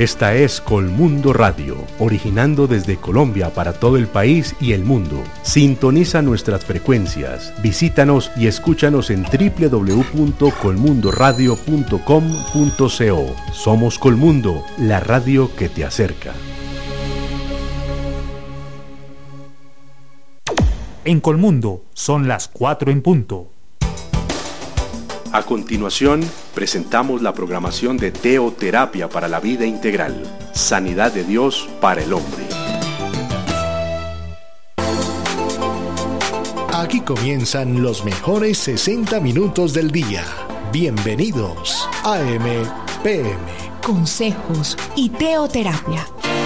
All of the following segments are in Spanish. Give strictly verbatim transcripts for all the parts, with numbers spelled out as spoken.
Esta es Colmundo Radio, originando desde Colombia para todo el país y el mundo. Sintoniza nuestras frecuencias, visítanos y escúchanos en doble u doble u doble u punto colmundo radio punto com punto co. Somos Colmundo, la radio que te acerca. En Colmundo son las cuatro en punto. A continuación, presentamos la programación de Teoterapia para la Vida Integral, Sanidad de Dios para el Hombre. Aquí comienzan los mejores sesenta minutos del día. Bienvenidos a A M P M. Consejos y teoterapia.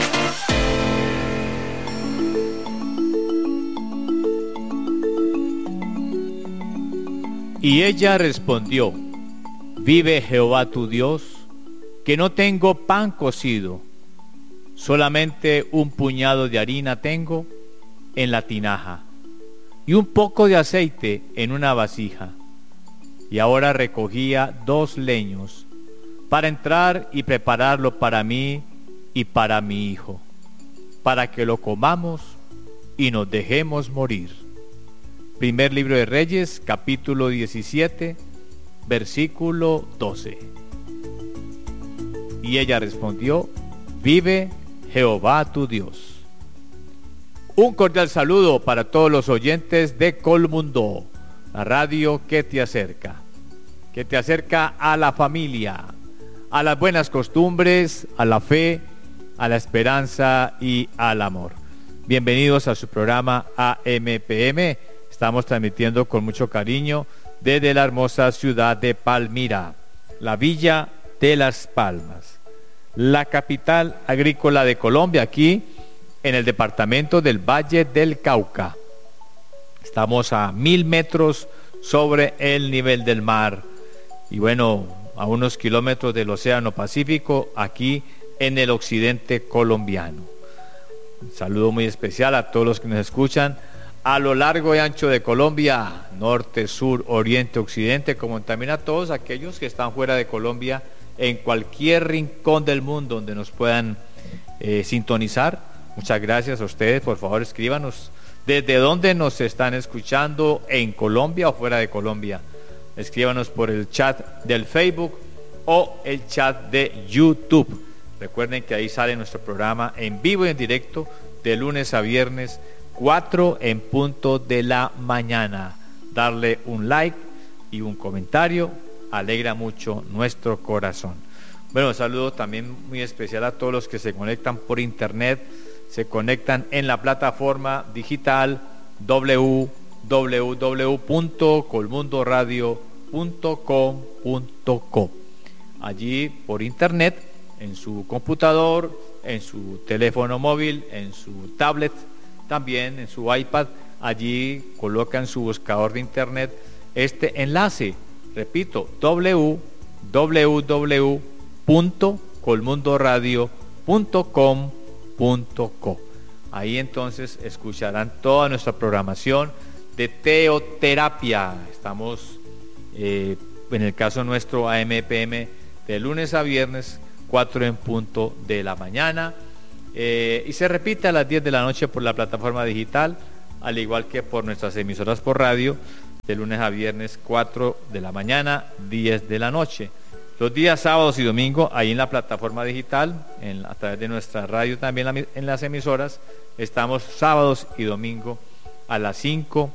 Y ella respondió: vive Jehová tu Dios, que no tengo pan cocido, solamente un puñado de harina tengo en la tinaja, y un poco de aceite en una vasija. Y ahora recogía dos leños, para entrar y prepararlo para mí y para mi hijo, para que lo comamos y nos dejemos morir. Primer libro de Reyes, capítulo diecisiete, versículo doce. Y ella respondió: vive Jehová tu Dios. Un cordial saludo para todos los oyentes de Colmundo, la radio que te acerca, que te acerca a la familia, a las buenas costumbres, a la fe, a la esperanza y al amor. Bienvenidos a su programa A M P M. Estamos transmitiendo con mucho cariño desde la hermosa ciudad de Palmira, la Villa de las Palmas, la capital agrícola de Colombia, aquí en el departamento del Valle del Cauca. Estamos a mil metros sobre el nivel del mar y bueno, a unos kilómetros del Océano Pacífico, aquí en el occidente colombiano. Un saludo muy especial a todos los que nos escuchan a lo largo y ancho de Colombia, norte, sur, oriente, occidente, como también a todos aquellos que están fuera de Colombia, en cualquier rincón del mundo donde nos puedan eh, sintonizar. Muchas gracias a ustedes. Por favor, escríbanos desde dónde nos están escuchando, en Colombia o fuera de Colombia. Escríbanos por el chat del Facebook o el chat de YouTube. Recuerden que ahí sale nuestro programa en vivo y en directo de lunes a viernes, cuatro en punto de la mañana. Darle un like y un comentario alegra mucho nuestro corazón. Bueno, un saludo también muy especial a todos los que se conectan por internet, se conectan en la plataforma digital doble u doble u doble u punto colmundo radio punto com punto co. Allí por internet, en su computador, en su teléfono móvil, en su tablet, también en su iPad, allí colocan su buscador de internet este enlace, repito, doble u doble u doble u punto colmundo radio punto com punto co. Ahí entonces escucharán toda nuestra programación de teoterapia. Estamos, eh, en el caso nuestro, A M P M, de lunes a viernes, cuatro en punto de la mañana. Eh, y se repite a las diez de la noche por la plataforma digital, al igual que por nuestras emisoras por radio, de lunes a viernes, cuatro de la mañana, diez de la noche. Los días sábados y domingo, ahí en la plataforma digital, en, a través de nuestra radio también la, en las emisoras, estamos sábados y domingo a las cinco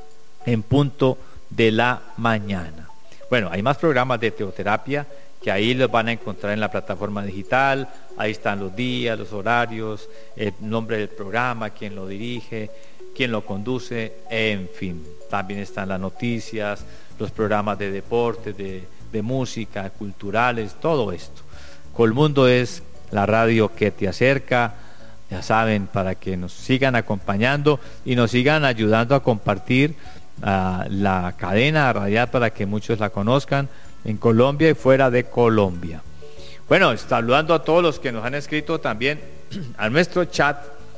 en punto de la mañana. Bueno, hay más programas de teoterapia que ahí los van a encontrar en la plataforma digital. Ahí están los días, los horarios, el nombre del programa, quién lo dirige, quién lo conduce, en fin. También están las noticias, los programas de deporte, de, de música, culturales, todo esto. Colmundo es la radio que te acerca, ya saben, para que nos sigan acompañando y nos sigan ayudando a compartir uh, la cadena radial para que muchos la conozcan en Colombia y fuera de Colombia. Bueno, saludando a todos los que nos han escrito también a nuestro chat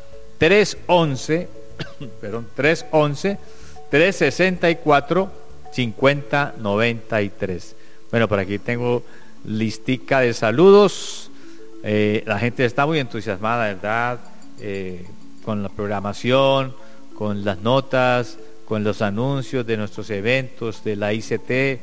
tres once, perdón, tres once, tres sesenta y cuatro, cincuenta noventa y tres. Bueno, por aquí tengo listica de saludos. Eh, la gente está muy entusiasmada, ¿verdad? Eh, con la programación, con las notas, con los anuncios de nuestros eventos, de la I C T,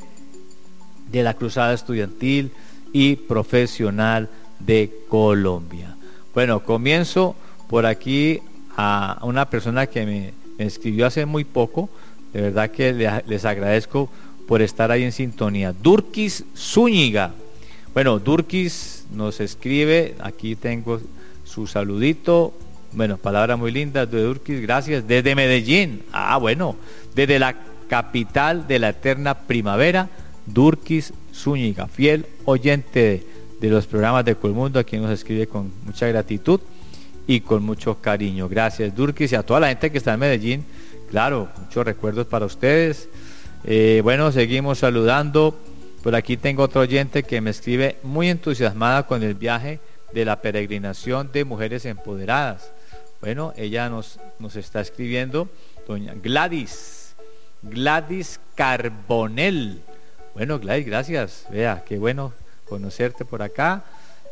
de la Cruzada Estudiantil y Profesional de Colombia. Bueno, comienzo por aquí a una persona que me, me escribió hace muy poco. De verdad que le, les agradezco por estar ahí en sintonía. Durkis Zúñiga. Bueno, Durkis nos escribe, aquí tengo su saludito. Bueno, palabra muy linda de Durkis, gracias. Desde Medellín, ah bueno, desde la capital de la eterna primavera, Durkis Zúñiga, fiel oyente de, de los programas de Colmundo, a quien nos escribe con mucha gratitud y con mucho cariño. Gracias, Durkis, y a toda la gente que está en Medellín, claro, muchos recuerdos para ustedes. Eh, bueno, seguimos saludando. Por aquí tengo otro oyente que me escribe muy entusiasmada con el viaje de la peregrinación de mujeres empoderadas. Bueno, ella nos, nos está escribiendo, doña Gladys, Gladys Carbonell. Bueno, Gladys, gracias. Vea, qué bueno conocerte por acá.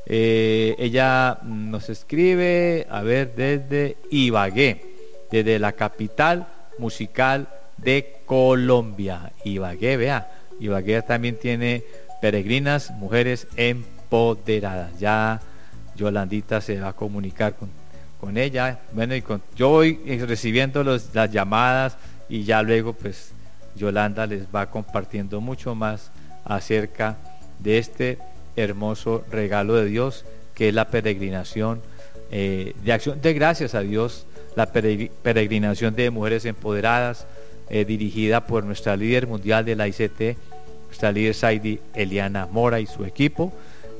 Eh, ella nos escribe, a ver, desde Ibagué, desde la capital musical de Colombia. Ibagué, vea, Ibagué también tiene peregrinas, mujeres empoderadas. Ya Yolandita se va a comunicar con, con ella. Bueno, y con, yo voy recibiendo los, las llamadas y ya luego pues Yolanda les va compartiendo mucho más acerca de este hermoso regalo de Dios que es la peregrinación eh, de acción de gracias a Dios, la peregrinación de mujeres empoderadas, eh, dirigida por nuestra líder mundial de la I C T, nuestra líder Saidi Eliana Mora y su equipo.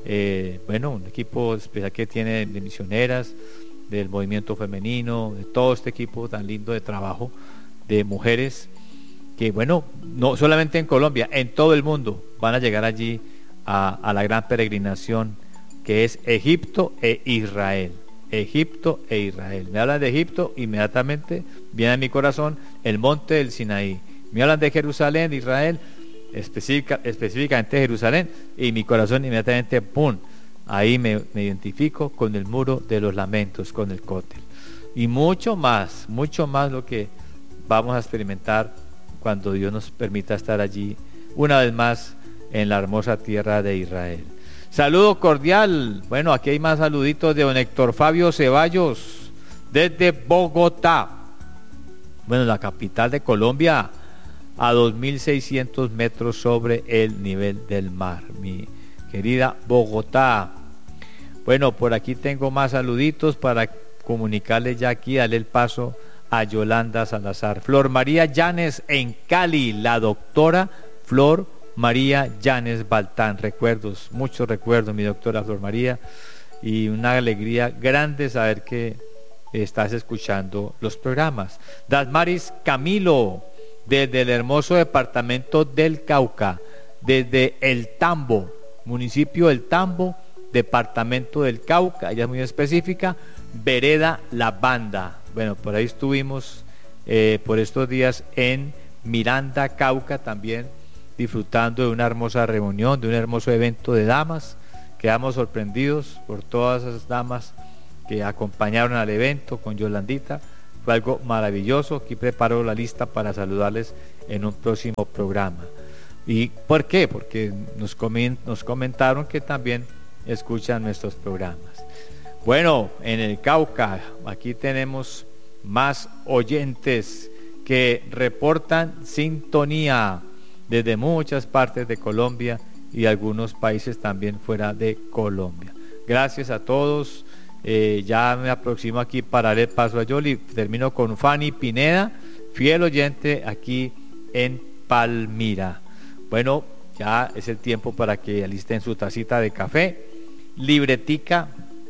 Eh, bueno, un equipo especial que tiene de misioneras, del movimiento femenino, de todo este equipo tan lindo de trabajo de mujeres que, bueno, no solamente en Colombia, en todo el mundo van a llegar allí a, a la gran peregrinación que es Egipto e Israel. Egipto e Israel. Me hablan de Egipto, inmediatamente viene a mi corazón el monte del Sinaí. Me hablan de Jerusalén, de Israel, específica, específicamente Jerusalén, y mi corazón inmediatamente, ¡pum!, ahí me, me identifico con el muro de los lamentos, con el cótel. Y mucho más, mucho más lo que vamos a experimentar cuando Dios nos permita estar allí una vez más en la hermosa tierra de Israel. Saludo cordial. Bueno, aquí hay más saluditos de don Héctor Fabio Ceballos desde Bogotá. Bueno, la capital de Colombia, a dos mil seiscientos metros sobre el nivel del mar, mi querida Bogotá. Bueno, por aquí tengo más saluditos para comunicarles ya aquí, darle el paso a Yolanda Salazar. Flor María Llanes en Cali, la doctora Flor María Llanes Baltán. Recuerdos, muchos recuerdos, mi doctora Flor María, y una alegría grande saber que estás escuchando los programas. Dasmaris Camilo, desde el hermoso departamento del Cauca, desde El Tambo, municipio El Tambo, departamento del Cauca, ella es muy específica, vereda La Banda. Bueno, por ahí estuvimos eh, por estos días en Miranda, Cauca, también disfrutando de una hermosa reunión, de un hermoso evento de damas. Quedamos sorprendidos por todas esas damas que acompañaron al evento con Yolandita. Fue algo maravilloso. Aquí preparo la lista para saludarles en un próximo programa. ¿Y por qué? Porque nos, coment nos comentaron que también escuchan nuestros programas. Bueno, en el Cauca, aquí tenemos más oyentes que reportan sintonía desde muchas partes de Colombia y algunos países también fuera de Colombia. Gracias a todos. Eh, ya me aproximo aquí para darle paso a Yoli. Termino con Fanny Pineda, fiel oyente aquí en Palmira. Bueno, ya es el tiempo para que alisten su tacita de café, libretica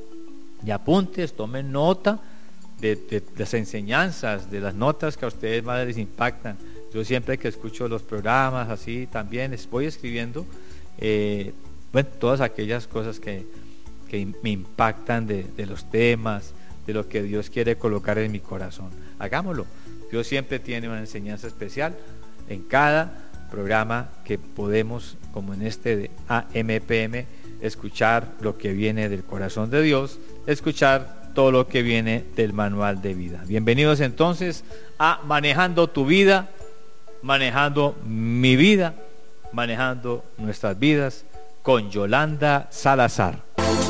y apuntes, tomen nota de, de, de las enseñanzas, de las notas que a ustedes más les impactan. Yo siempre que escucho los programas así también les voy escribiendo eh, bueno, todas aquellas cosas que, que me impactan de, de los temas, de lo que Dios quiere colocar en mi corazón. Hagámoslo. Dios siempre tiene una enseñanza especial en cada programa que podemos, como en este de A M P M, escuchar lo que viene del corazón de Dios, escuchar todo lo que viene del manual de vida. Bienvenidos entonces a Manejando tu Vida, manejando mi vida, manejando nuestras vidas con Yolanda Salazar.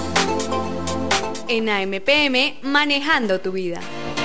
En A M P M, Manejando tu Vida.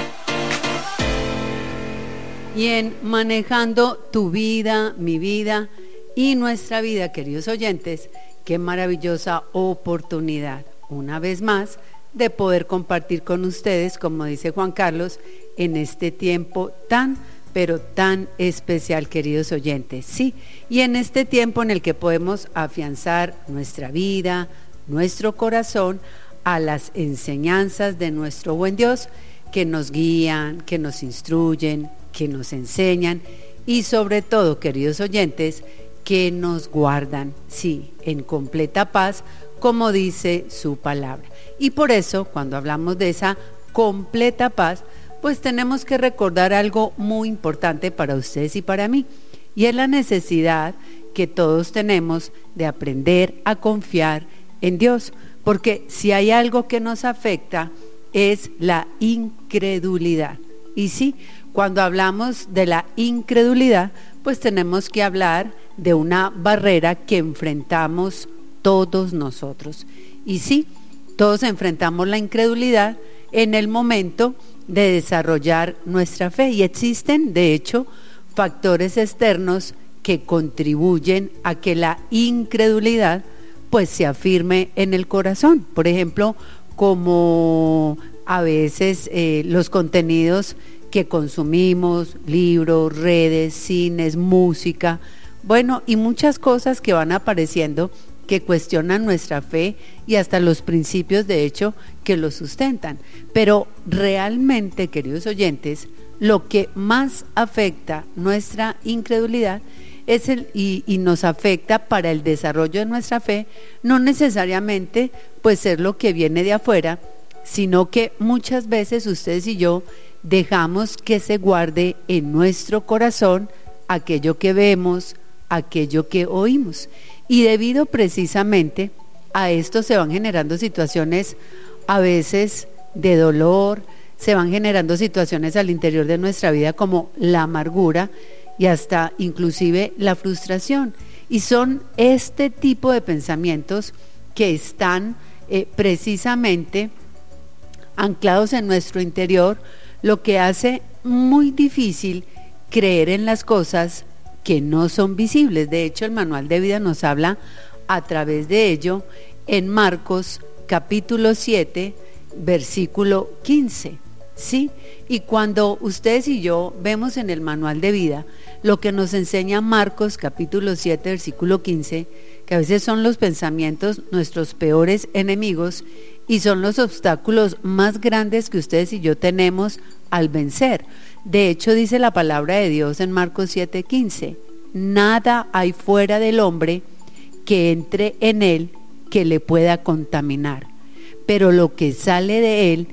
Y en Manejando tu Vida, mi vida y nuestra vida, queridos oyentes, qué maravillosa oportunidad, una vez más, de poder compartir con ustedes, como dice Juan Carlos, en este tiempo tan, pero tan especial, queridos oyentes. Sí, y en este tiempo en el que podemos afianzar nuestra vida, nuestro corazón, a las enseñanzas de nuestro buen Dios, que nos guían, que nos instruyen, que nos enseñan y sobre todo, queridos oyentes, que nos guardan, sí, en completa paz, como dice su palabra. Y por eso, cuando hablamos de esa completa paz, pues tenemos que recordar algo muy importante para ustedes y para mí, y es la necesidad que todos tenemos de aprender a confiar en Dios, porque si hay algo que nos afecta es la incredulidad. Y sí, cuando hablamos de la incredulidad, pues tenemos que hablar de una barrera que enfrentamos todos nosotros. Y sí, todos enfrentamos la incredulidad en el momento de desarrollar nuestra fe, y existen, de hecho, factores externos que contribuyen a que la incredulidad pues se afirme en el corazón. Por ejemplo, como a veces eh, los contenidos que consumimos, libros, redes, cines, música, bueno, y muchas cosas que van apareciendo que cuestionan nuestra fe y hasta los principios, de hecho, que lo sustentan. Pero realmente, queridos oyentes, lo que más afecta nuestra incredulidad es el, y, y nos afecta para el desarrollo de nuestra fe, no necesariamente pues ser lo que viene de afuera, sino que muchas veces ustedes y yo dejamos que se guarde en nuestro corazón aquello que vemos, aquello que oímos. Y debido precisamente a esto se van generando situaciones a veces de dolor, se van generando situaciones al interior de nuestra vida como la amargura y hasta inclusive la frustración. Y son este tipo de pensamientos que están eh, precisamente anclados en nuestro interior, lo que hace muy difícil creer en las cosas que no son visibles. De hecho, el manual de vida nos habla a través de ello en Marcos capítulo siete, versículo quince. ¿Sí? Y cuando ustedes y yo vemos en el manual de vida lo que nos enseña Marcos capítulo siete, versículo quince, que a veces son los pensamientos nuestros peores enemigos y son los obstáculos más grandes que ustedes y yo tenemos al vencer. De hecho, dice la palabra de Dios en Marcos siete, quince, nada hay fuera del hombre que entre en él que le pueda contaminar, pero lo que sale de él,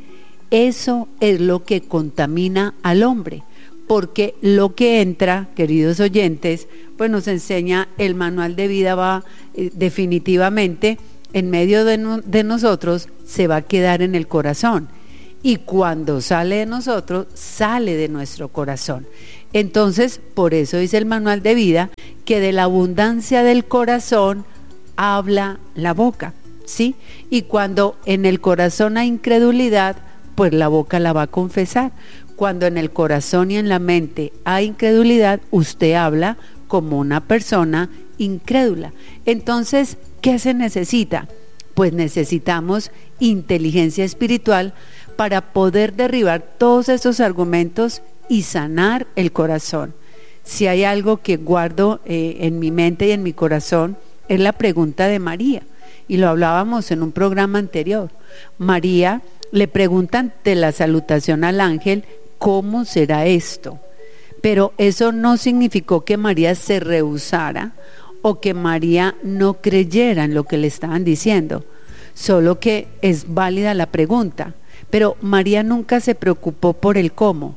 eso es lo que contamina al hombre, porque lo que entra, queridos oyentes, pues nos enseña el manual de vida, va eh, definitivamente en medio de, no, de nosotros, se va a quedar en el corazón, y cuando sale de nosotros, sale de nuestro corazón. Entonces, por eso dice el manual de vida, que de la abundancia del corazón habla la boca, ¿sí? Y cuando en el corazón hay incredulidad, pues la boca la va a confesar. Cuando en el corazón y en la mente hay incredulidad, usted habla como una persona incrédula. Entonces, ¿qué se necesita? Pues necesitamos inteligencia espiritual para poder derribar todos esos argumentos y sanar el corazón. Si hay algo que guardo eh, en mi mente y en mi corazón, es la pregunta de María, y lo hablábamos en un programa anterior. María le preguntan de la salutación al ángel, ¿cómo será esto? Pero eso no significó que María se rehusara o que María no creyera en lo que le estaban diciendo, solo que es válida la pregunta. Pero María nunca se preocupó por el cómo.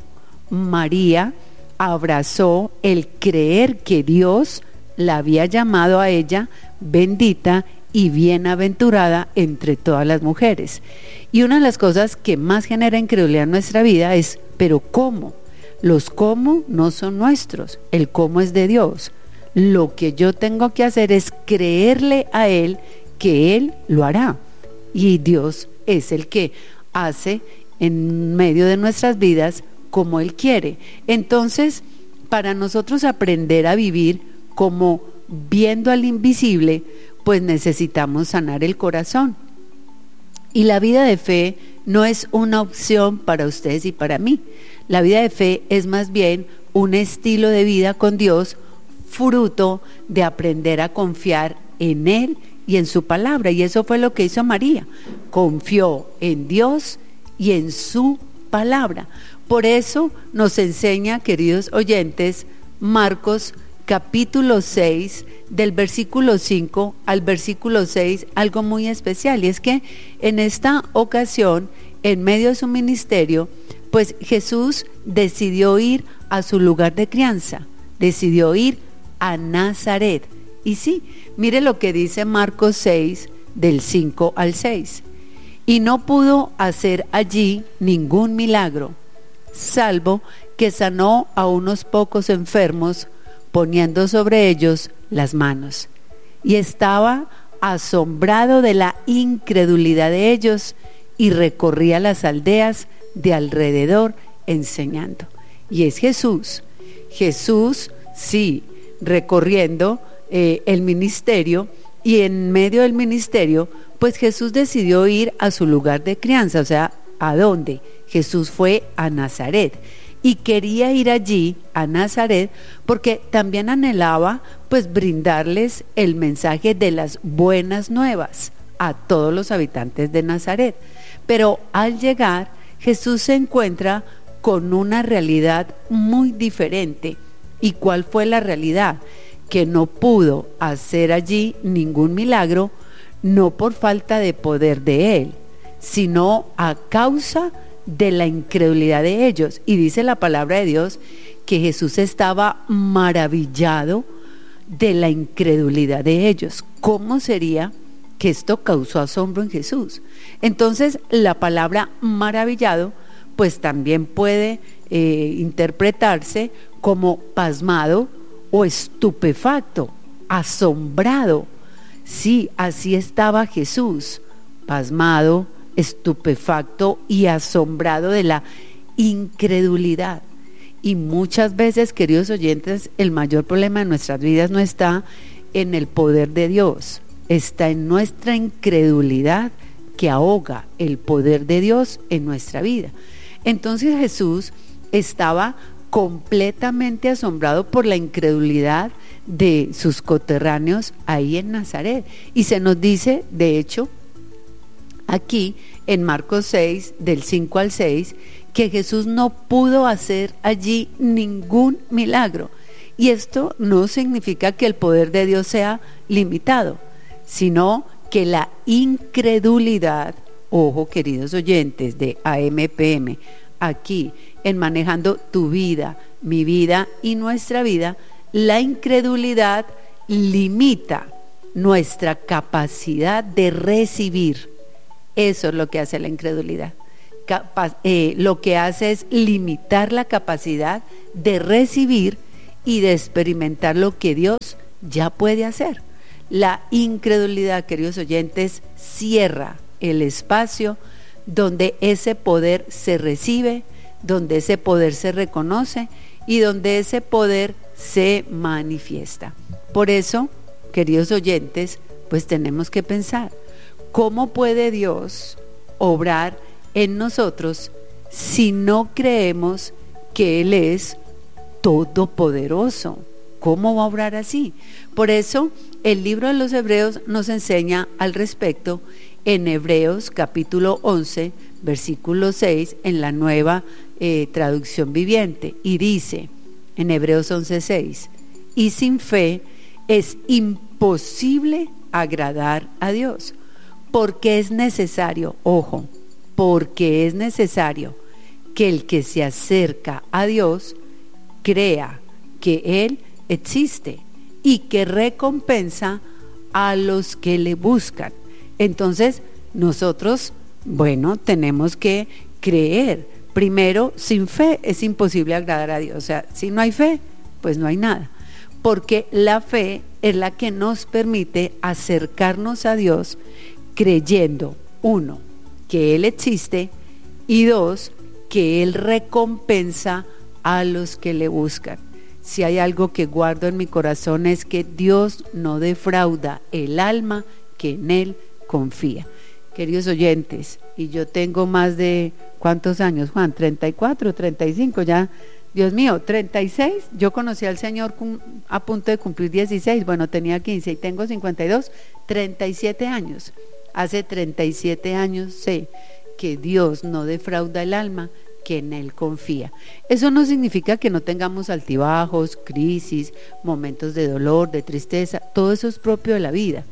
María abrazó el creer que Dios la había llamado a ella bendita y bienaventurada entre todas las mujeres. Y una de las cosas que más genera incredulidad en nuestra vida es, ¿pero cómo? Los cómo no son nuestros, el cómo es de Dios. Lo que yo tengo que hacer es creerle a Él que Él lo hará. Y Dios es el que hace en medio de nuestras vidas como Él quiere. Entonces, para nosotros aprender a vivir como viendo al invisible, pues necesitamos sanar el corazón. Y la vida de fe no es una opción para ustedes y para mí. La vida de fe es más bien un estilo de vida con Dios, fruto de aprender a confiar en Él y en su palabra. Y eso fue lo que hizo María. Confió en Dios y en su palabra. Por eso nos enseña, queridos oyentes, Marcos capítulo seis, del versículo cinco al versículo seis, algo muy especial. Y es que en esta ocasión, en medio de su ministerio, pues Jesús decidió ir a su lugar de crianza, decidió ir a Nazaret. Y sí, mire lo que dice Marcos seis, del cinco al seis. Y no pudo hacer allí ningún milagro, salvo que sanó a unos pocos enfermos, poniendo sobre ellos las manos. Y estaba asombrado de la incredulidad de ellos, y recorría las aldeas de alrededor enseñando. Y es Jesús, Jesús, sí, recorriendo eh, el ministerio, y en medio del ministerio, pues Jesús decidió ir a su lugar de crianza. O sea, ¿a dónde? Jesús fue a Nazaret, y quería ir allí a Nazaret porque también anhelaba pues brindarles el mensaje de las buenas nuevas a todos los habitantes de Nazaret. Pero al llegar, Jesús se encuentra con una realidad muy diferente. ¿Y cuál fue la realidad? Que no pudo hacer allí ningún milagro, no por falta de poder de Él, sino a causa de la incredulidad de ellos. Y dice la palabra de Dios que Jesús estaba maravillado de la incredulidad de ellos. ¿Cómo sería que esto causó asombro en Jesús? Entonces, la palabra maravillado pues también puede eh, interpretarse como pasmado o estupefacto, asombrado. Sí, así estaba Jesús, pasmado, estupefacto y asombrado de la incredulidad. Y muchas veces, queridos oyentes, el mayor problema de nuestras vidas no está en el poder de Dios, está en nuestra incredulidad que ahoga el poder de Dios en nuestra vida. Entonces Jesús estaba completamente asombrado por la incredulidad de sus coterráneos ahí en Nazaret. Y se nos dice, de hecho, aquí en Marcos seis, del cinco al seis, que Jesús no pudo hacer allí ningún milagro. Y esto no significa que el poder de Dios sea limitado, sino que la incredulidad, ojo queridos oyentes de A M P M, aquí en Manejando tu vida, mi vida y nuestra vida, la incredulidad limita nuestra capacidad de recibir. Eso es lo que hace la incredulidad. Capa- eh, lo que hace es limitar la capacidad de recibir y de experimentar lo que Dios ya puede hacer. La incredulidad, queridos oyentes, cierra el espacio donde ese poder se recibe, donde ese poder se reconoce y donde ese poder se manifiesta. Por eso, queridos oyentes, pues tenemos que pensar, ¿cómo puede Dios obrar en nosotros si no creemos que Él es todopoderoso? ¿Cómo va a obrar así? Por eso el libro de los Hebreos nos enseña al respecto en Hebreos capítulo once, versículo seis, en la nueva eh, traducción viviente, y dice en Hebreos once, seis, y sin fe es imposible agradar a Dios, porque es necesario, ojo, porque es necesario que el que se acerca a Dios crea que Él existe y que recompensa a los que le buscan. Entonces, nosotros, bueno, tenemos que creer. Primero, sin fe es imposible agradar a Dios. O sea, si no hay fe, pues no hay nada. Porque la fe es la que nos permite acercarnos a Dios creyendo, uno, que Él existe, y dos, que Él recompensa a los que le buscan. Si hay algo que guardo en mi corazón es que Dios no defrauda el alma que en Él confía. Queridos oyentes, y yo tengo más de, ¿cuántos años, Juan? ¿treinta y cuatro, treinta y cinco? Ya, Dios mío, ¿treinta y seis? Yo conocí al Señor a punto de cumplir dieciséis, bueno, tenía quince y tengo cincuenta y dos, treinta y siete años. Hace treinta y siete años sé que Dios no defrauda el alma que en Él confía. Eso no significa que no tengamos altibajos, crisis, momentos de dolor, de tristeza, todo eso es propio de la vida.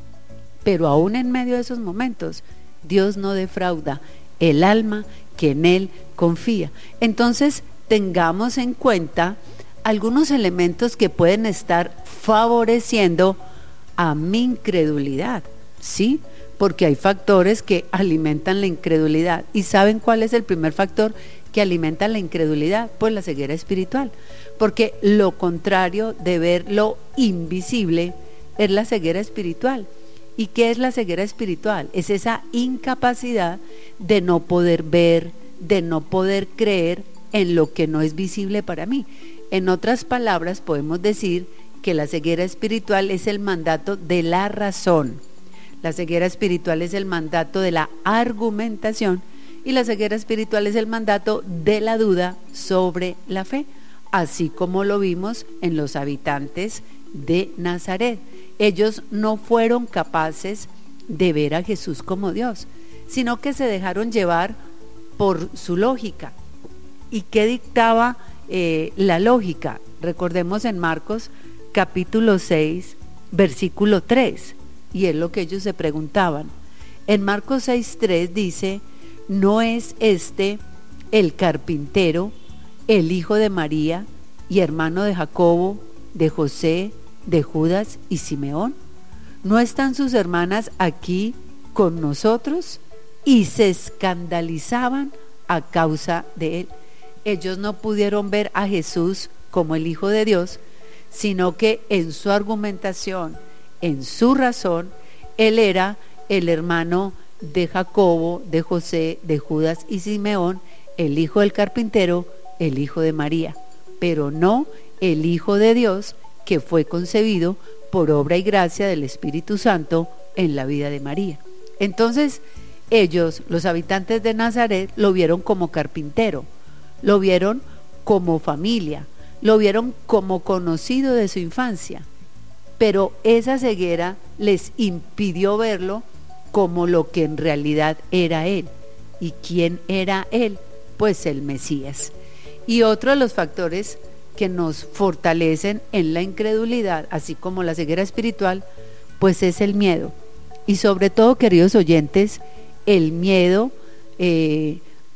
Pero aún en medio de esos momentos, Dios no defrauda el alma que en Él confía. Entonces, tengamos en cuenta algunos elementos que pueden estar favoreciendo a mi incredulidad, ¿sí? Porque hay factores que alimentan la incredulidad. ¿Y saben cuál es el primer factor que alimenta la incredulidad? Pues la ceguera espiritual. Porque lo contrario de ver lo invisible es la ceguera espiritual. ¿Y qué es la ceguera espiritual? Es esa incapacidad de no poder ver, de no poder creer en lo que no es visible para mí. En otras palabras, podemos decir que la ceguera espiritual es el mandato de la razón. La ceguera espiritual es el mandato de la argumentación y la ceguera espiritual es el mandato de la duda sobre la fe, así como lo vimos en los habitantes de Nazaret. Ellos no fueron capaces de ver a Jesús como Dios, sino que se dejaron llevar por su lógica. ¿Y qué dictaba eh, la lógica? Recordemos en Marcos capítulo seis, versículo tres, y es lo que ellos se preguntaban. En Marcos seis, tres dice: ¿no es este el carpintero, el hijo de María y hermano de Jacobo, de José, de Judas y Simeón? ¿No están sus hermanas aquí con nosotros? Y se escandalizaban a causa de él. Ellos no pudieron ver a Jesús como el Hijo de Dios, sino que en su argumentación, en su razón, él era el hermano de Jacobo, de José, de Judas y Simeón, el hijo del carpintero, el hijo de María, pero no el Hijo de Dios, que fue concebido por obra y gracia del Espíritu Santo en la vida de María. Entonces, ellos, los habitantes de Nazaret, lo vieron como carpintero, lo vieron como familia, lo vieron como conocido de su infancia, pero esa ceguera les impidió verlo como lo que en realidad era él. ¿Y quién era él? Pues el Mesías. Y otro de los factores que nos fortalecen en la incredulidad, así como la ceguera espiritual, pues es el miedo. Y sobre todo, queridos oyentes, el miedo eh,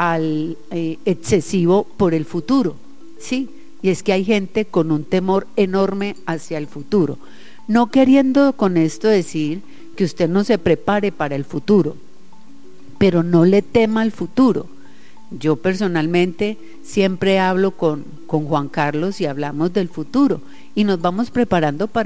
al eh, excesivo por el futuro, ¿sí? Y es que hay gente con un temor enorme hacia el futuro, no queriendo con esto decir que usted no se prepare para el futuro, pero no le tema al futuro. Yo personalmente siempre hablo con, con Juan Carlos y hablamos del futuro y nos vamos preparando para